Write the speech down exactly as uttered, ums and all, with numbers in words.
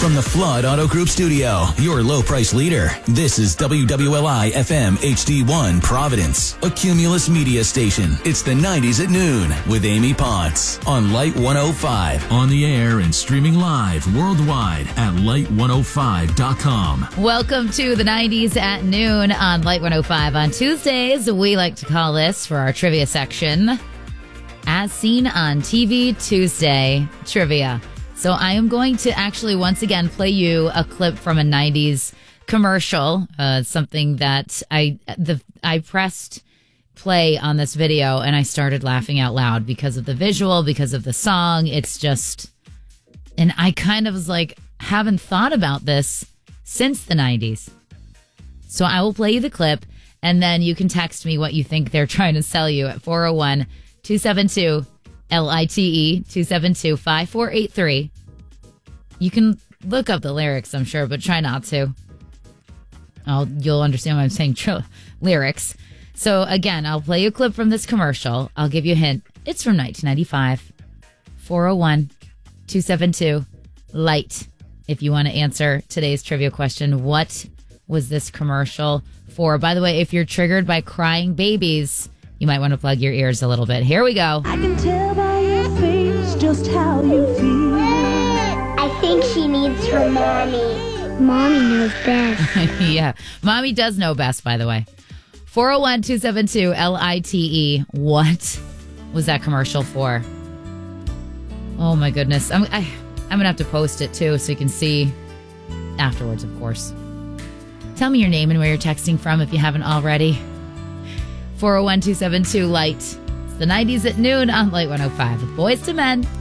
From the Flood Auto Group studio, your low price leader, this is W W L I F M H D one Providence, a Cumulus media station. It's the nineties at noon with Amy Potts on Light one oh five. On the air and streaming live worldwide at light one oh five dot com. Welcome to the nineties at noon on Light one oh five. On Tuesdays, we like to call this for our trivia section, As Seen on T V Tuesday Trivia. So I am going to actually once again play you a clip from a nineties commercial, uh, something that I the I pressed play on this video and I started laughing out loud because of the visual, because of the song. It's just, and I kind of was like, haven't thought about this since the nineties. So I will play you the clip and then you can text me what you think they're trying to sell you at four oh one, two seven two, L I T E, two seven two, five four eight three. You can look up the lyrics, I'm sure, but try not to. I'll, you'll understand why I'm saying tr- lyrics. So again, I'll play you a clip from this commercial. I'll give you a hint. It's from nineteen ninety-five. four oh one, two seven two, LIGHT. If you want to answer today's trivia question, what was this commercial for? By the way, if you're triggered by crying babies, you might want to plug your ears a little bit. Here we go. I can tell by your face just how you feel. I think she needs her mommy. Mommy knows best. Yeah, mommy does know best, by the way. four oh one, two seven two, L I T E. What was that commercial for? Oh, my goodness. I'm, I, I'm going to have to post it, too, so you can see afterwards, of course. Tell me your name and where you're texting from if you haven't already. four oh one, two seven two, LIGHT. It's the nineties at noon on Light one oh five with Boys to Men.